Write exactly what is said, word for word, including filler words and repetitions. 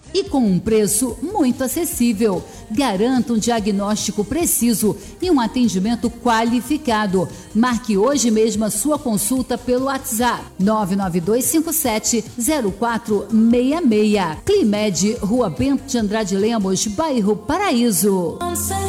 e com um preço muito acessível. Garanta um diagnóstico preciso e um atendimento qualificado. Marque hoje mesmo a sua consulta pelo WhatsApp nove nove dois cinco sete zero quatro seis seis. Climed, Rua Bento de Andrade Lemos, bairro Paraíso.